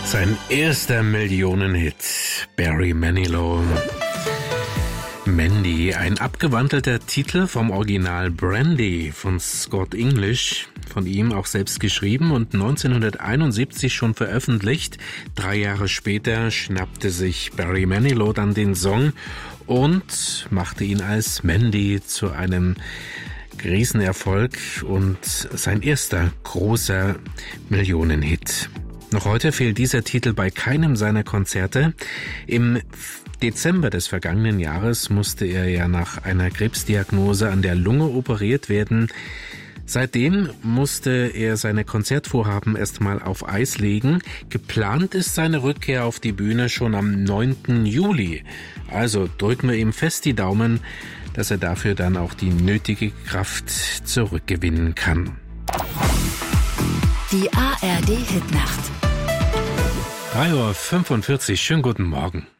Sein erster Millionenhit, Barry Manilow. Mandy, ein abgewandelter Titel vom Original Brandy von Scott English, von ihm auch selbst geschrieben und 1971 schon veröffentlicht. 3 Jahre später schnappte sich Barry Manilow dann den Song und machte ihn als Mandy zu einem Riesenerfolg und sein erster großer Millionenhit. Noch heute fehlt dieser Titel bei keinem seiner Konzerte. Im Dezember des vergangenen Jahres musste er ja nach einer Krebsdiagnose an der Lunge operiert werden. Seitdem musste er seine Konzertvorhaben erstmal auf Eis legen. Geplant ist seine Rückkehr auf die Bühne schon am 9. Juli. Also drücken wir ihm fest die Daumen, dass er dafür dann auch die nötige Kraft zurückgewinnen kann. Die ARD Hitnacht. 3:45 Uhr, schönen guten Morgen.